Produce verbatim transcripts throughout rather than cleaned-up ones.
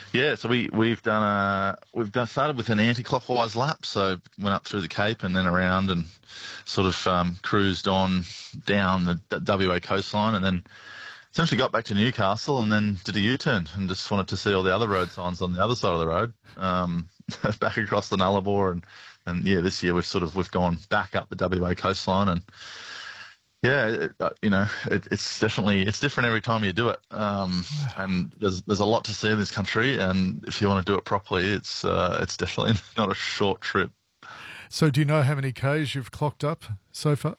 Yeah, so we we've done a we've done started with an anti-clockwise lap, so went up through the Cape and then around and sort of um, cruised on down the D- W A coastline, and then essentially got back to Newcastle and then did a U-turn and just wanted to see all the other road signs on the other side of the road, um, back across the Nullarbor, and and yeah, this year we've sort of we've gone back up the W A coastline, and yeah, it, uh, you know, it, it's definitely it's different every time you do it, um, and there's there's a lot to see in this country, and if you want to do it properly, it's uh, it's definitely not a short trip. So do you know how many Ks you've clocked up so far?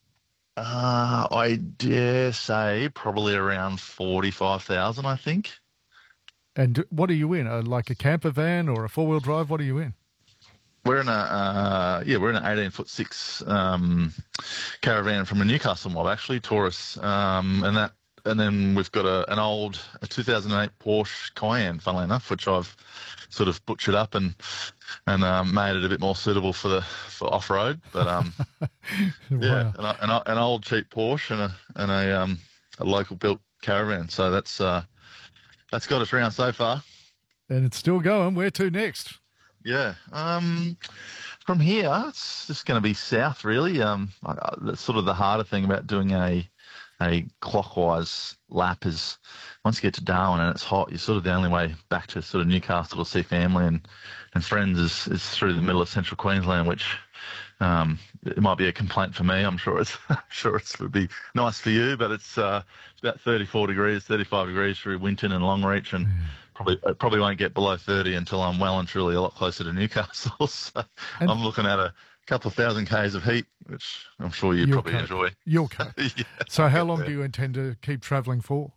Uh, I dare say probably around forty-five thousand, I think. And what are you in? A, like a camper van or a four-wheel drive? What are you in? We're in a uh, yeah, we're in an eighteen foot six um, caravan from a Newcastle mob, actually, Taurus, um, and that, and then we've got a, an old a two thousand eight Porsche Cayenne, funnily enough, which I've sort of butchered up and and um, made it a bit more suitable for the for off road. But um, yeah, Wow. an, an, an old cheap Porsche and a and a um, a local built caravan. So that's uh, that's got us around so far. And it's still going. Where to next? Yeah. Um, from here, it's just going to be south, really. Um, I- I- that's sort of the harder thing about doing a a clockwise lap is once you get to Darwin and it's hot, you're sort of the only way back to sort of Newcastle to see family and, and friends is, is through the middle of central Queensland, which um, it might be a complaint for me. I'm sure it's I'm sure it's would be nice for you, but it's uh, it's about thirty-four degrees, thirty-five degrees through Winton and Longreach, and probably it probably won't get below thirty until I'm well and truly a lot closer to Newcastle. So And I'm looking at a couple of thousand k's of heat, which I'm sure you you'll probably cope. enjoy. You'll cope. Yeah, So I'll how get long there. do you intend to keep travelling for?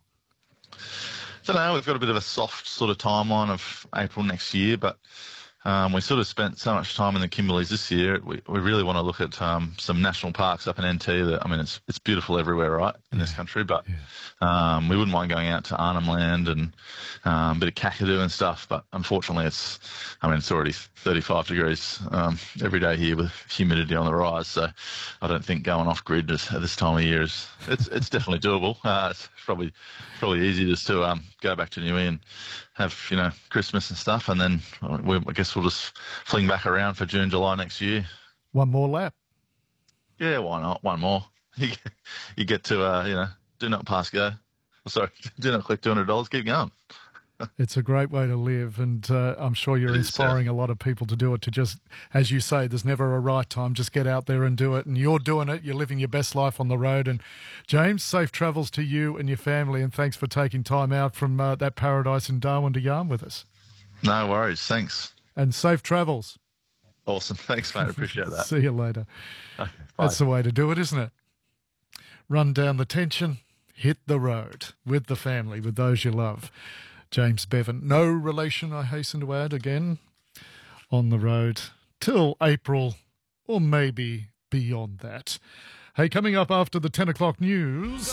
So now we've got a bit of a soft sort of timeline of April next year, but um, we sort of spent so much time in the Kimberleys this year. We, we really want to look at um, some national parks up in N T. That I mean, it's it's beautiful everywhere, right, in this country. But um, we wouldn't mind going out to Arnhem Land and um, a bit of Kakadu and stuff. But unfortunately, it's I mean, it's already thirty-five degrees um, every day here with humidity on the rise. So I don't think going off grid at this time of year is it's it's definitely doable. Uh, it's probably probably easy just to um, go back to Newey and have, you know, Christmas and stuff, and then uh, we, I guess we'll just fling back around for June, July next year. One more lap. Yeah, why not? One more. You get, you get to, uh, you know, do not pass go. Oh, sorry, do not collect two hundred dollars. Keep going. It's a great way to live, and uh, I'm sure you're It is, inspiring a lot of people to do it, to just, as you say, there's never a right time, just get out there and do it, and you're doing it, you're living your best life on the road. And James, safe travels to you and your family, and thanks for taking time out from uh, that paradise in Darwin to yarn with us. No worries. Thanks. And safe travels. Awesome. Thanks, mate. Appreciate that. See you later. Okay, bye. That's the way to do it, isn't it? Run down the tension, hit the road with the family, with those you love. James Bevan, no relation, I hasten to add, again, on the road till April, or maybe beyond that. Hey, coming up after the ten o'clock news...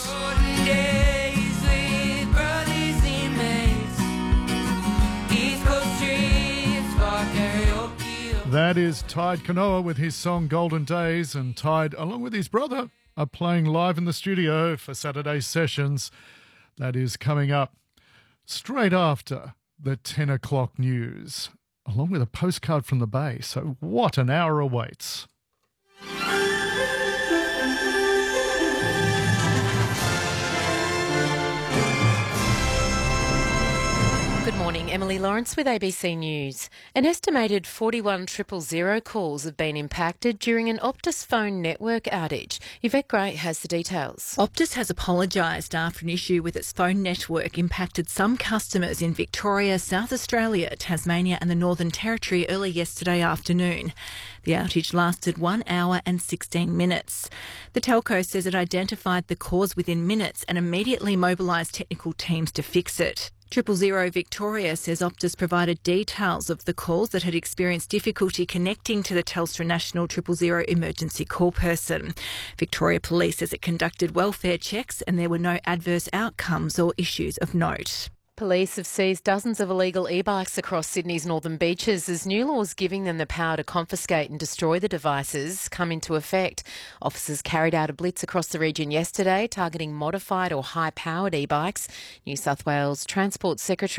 That is Tide Kanoa with his song Golden Days, and Tide, along with his brother, are playing live in the studio for Saturday sessions. That is coming up straight after the ten o'clock news, along with a postcard from the Bay. So what an hour awaits. Good morning, Emily Lawrence with A B C News. An estimated forty-one triple zero calls have been impacted during an Optus phone network outage. Yvette Gray has the details. Optus has apologised after an issue with its phone network impacted some customers in Victoria, South Australia, Tasmania and the Northern Territory early yesterday afternoon. The outage lasted one hour and sixteen minutes. The telco says it identified the cause within minutes and immediately mobilised technical teams to fix it. Triple Zero Victoria says Optus provided details of the calls that had experienced difficulty connecting to the Telstra National Triple Zero emergency call person. Victoria Police says it conducted welfare checks and there were no adverse outcomes or issues of note. Police have seized dozens of illegal e-bikes across Sydney's northern beaches as new laws giving them the power to confiscate and destroy the devices come into effect. Officers carried out a blitz across the region yesterday targeting modified or high-powered e-bikes. New South Wales Transport Secretary